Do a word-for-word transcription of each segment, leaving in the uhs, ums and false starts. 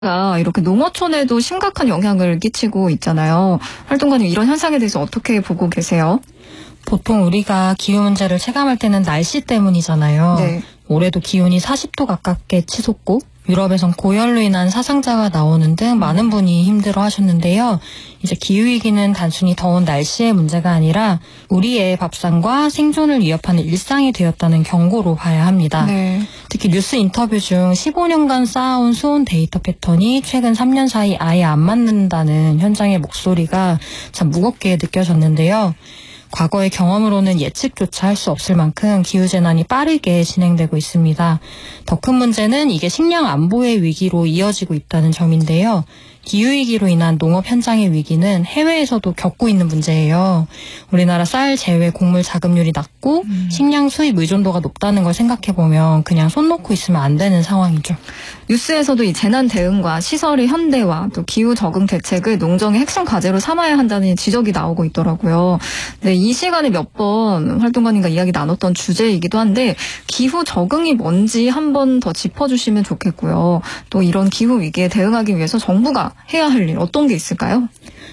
가 이렇게 농어촌에도 심각한 영향을 끼치고 있잖아요. 활동가님, 이런 현상에 대해서 어떻게 보고 계세요? 보통 우리가 기후 문제를 체감할 때는 날씨 때문이잖아요. 네. 올해도 기온이 사십 도 가깝게 치솟고 유럽에선 고열로 인한 사상자가 나오는 등 많은 분이 힘들어 하셨는데요. 이제 기후위기는 단순히 더운 날씨의 문제가 아니라 우리의 밥상과 생존을 위협하는 일상이 되었다는 경고로 봐야 합니다. 네. 특히 뉴스 인터뷰 중 십오 년간 쌓아온 수온 데이터 패턴이 최근 삼 년 사이 아예 안 맞는다는 현장의 목소리가 참 무겁게 느껴졌는데요. 과거의 경험으로는 예측조차 할 수 없을 만큼 기후재난이 빠르게 진행되고 있습니다. 더 큰 문제는 이게 식량 안보의 위기로 이어지고 있다는 점인데요. 기후위기로 인한 농업 현장의 위기는 해외에서도 겪고 있는 문제예요. 우리나라 쌀 제외 곡물 자급률이 낮고 음. 식량 수입 의존도가 높다는 걸 생각해보면 그냥 손 놓고 있으면 안 되는 상황이죠. 뉴스에서도 이 재난 대응과 시설의 현대화, 또 기후 적응 대책을 농정의 핵심 과제로 삼아야 한다는 지적이 나오고 있더라고요. 네, 이 시간에 몇 번 활동가님과 이야기 나눴던 주제이기도 한데 기후 적응이 뭔지 한 번 더 짚어주시면 좋겠고요. 또 이런 기후 위기에 대응하기 위해서 정부가 해야 할 일 어떤 게 있을까요?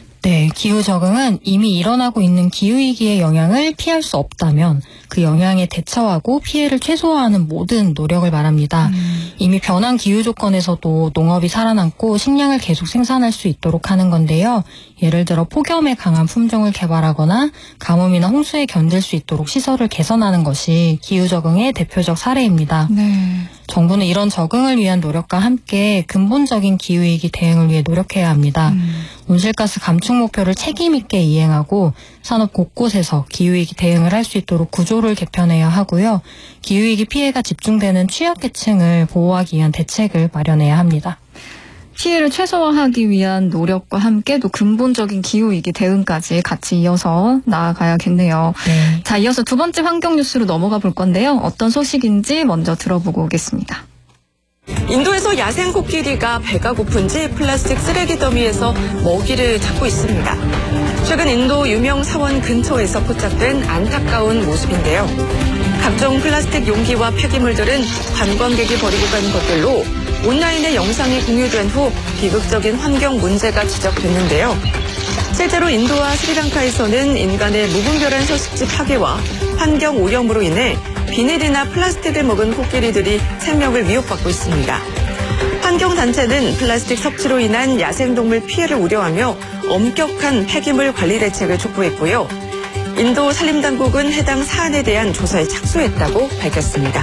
네, 기후 적응은 이미 일어나고 있는 기후위기의 영향을 피할 수 없다면 그 영향에 대처하고 피해를 최소화하는 모든 노력을 말합니다. 음. 이미 변한 기후 조건에서도 농업이 살아남고 식량을 계속 생산할 수 있도록 하는 건데요. 예를 들어 폭염에 강한 품종을 개발하거나 가뭄이나 홍수에 견딜 수 있도록 시설을 개선하는 것이 기후 적응의 대표적 사례입니다. 네. 정부는 이런 적응을 위한 노력과 함께 근본적인 기후위기 대응을 위해 노력해야 합니다. 음. 온실가스 감축 목표를 책임 있게 이행하고 산업 곳곳에서 기후위기 대응을 할 수 있도록 구조를 개편해야 하고요. 기후위기 피해가 집중되는 취약계층을 보호하기 위한 대책을 마련해야 합니다. 피해를 최소화하기 위한 노력과 함께 또 근본적인 기후위기 대응까지 같이 이어서 나아가야겠네요. 네. 자, 이어서 두 번째 환경 뉴스로 넘어가 볼 건데요. 어떤 소식인지 먼저 들어보고 오겠습니다. 인도에서 야생 코끼리가 배가 고픈지 플라스틱 쓰레기 더미에서 먹이를 찾고 있습니다. 최근 인도 유명 사원 근처에서 포착된 안타까운 모습인데요. 각종 플라스틱 용기와 폐기물들은 관광객이 버리고 가는 것들로 온라인에 영상이 공유된 후 비극적인 환경 문제가 지적됐는데요. 실제로 인도와 스리랑카에서는 인간의 무분별한 서식지 파괴와 환경 오염으로 인해 비닐이나 플라스틱을 먹은 코끼리들이 생명을 위협받고 있습니다. 환경단체는 플라스틱 섭취로 인한 야생동물 피해를 우려하며 엄격한 폐기물 관리 대책을 촉구했고요. 인도 산림당국은 해당 사안에 대한 조사에 착수했다고 밝혔습니다.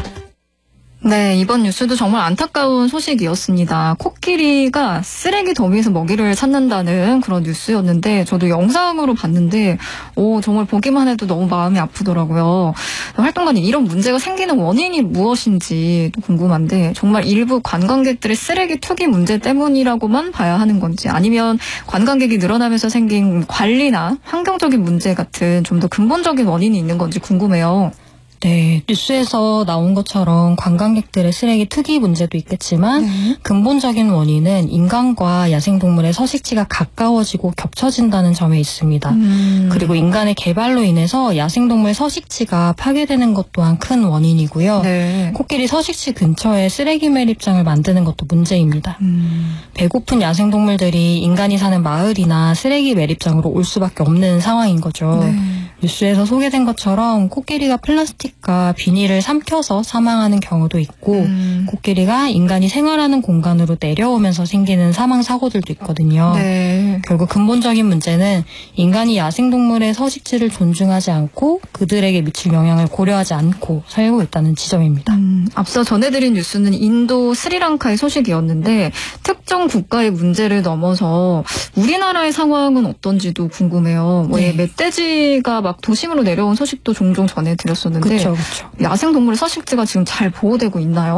네, 이번 뉴스도 정말 안타까운 소식이었습니다. 코끼리가 쓰레기 더미에서 먹이를 찾는다는 그런 뉴스였는데 저도 영상으로 봤는데 오, 정말 보기만 해도 너무 마음이 아프더라고요. 활동가님, 이런 문제가 생기는 원인이 무엇인지 궁금한데 정말 일부 관광객들의 쓰레기 투기 문제 때문이라고만 봐야 하는 건지 아니면 관광객이 늘어나면서 생긴 관리나 환경적인 문제 같은 좀 더 근본적인 원인이 있는 건지 궁금해요. 네, 뉴스에서 나온 것처럼 관광객들의 쓰레기 투기 문제도 있겠지만 네. 근본적인 원인은 인간과 야생동물의 서식지가 가까워지고 겹쳐진다는 점에 있습니다. 음. 그리고 인간의 개발로 인해서 야생동물 서식지가 파괴되는 것 또한 큰 원인이고요. 네. 코끼리 서식지 근처에 쓰레기 매립장을 만드는 것도 문제입니다. 음. 배고픈 야생동물들이 인간이 사는 마을이나 쓰레기 매립장으로 올 수밖에 없는 상황인 거죠. 네. 뉴스에서 소개된 것처럼 코끼리가 플라스틱과 비닐을 삼켜서 사망하는 경우도 있고 음. 코끼리가 인간이 생활하는 공간으로 내려오면서 생기는 사망 사고들도 있거든요. 네. 결국 근본적인 문제는 인간이 야생동물의 서식지를 존중하지 않고 그들에게 미칠 영향을 고려하지 않고 살고 있다는 지점입니다. 음, 앞서 전해드린 뉴스는 인도 스리랑카의 소식이었는데 특정 국가의 문제를 넘어서 우리나라의 상황은 어떤지도 궁금해요. 뭐 네. 멧돼지가 막 도심으로 내려온 소식도 종종 전해드렸었는데 그쵸, 그쵸. 야생동물의 서식지가 지금 잘 보호되고 있나요?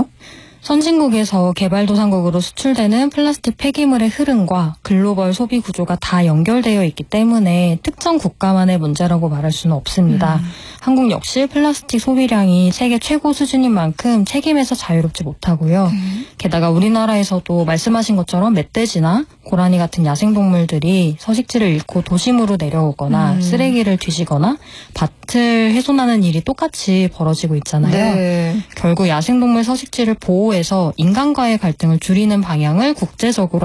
선진국에서 개발도상국으로 수출되는 플라스틱 폐기물의 흐름과 글로벌 소비 구조가 다 연결되어 있기 때문에 특정 국가만의 문제라고 말할 수는 없습니다. 음. 한국 역시 플라스틱 소비량이 세계 최고 수준인 만큼 책임에서 자유롭지 못하고요. 음. 게다가 우리나라에서도 말씀하신 것처럼 멧돼지나 고라니 같은 야생동물들이 서식지를 잃고 도심으로 내려오거나 음. 쓰레기를 뒤지거나 밭을 훼손하는 일이 똑같이 벌어지고 있잖아요. 네. 결국 야생동물 서식지를 보호 보호해서 인간과의 갈등을 줄이는 방향을 국제적으로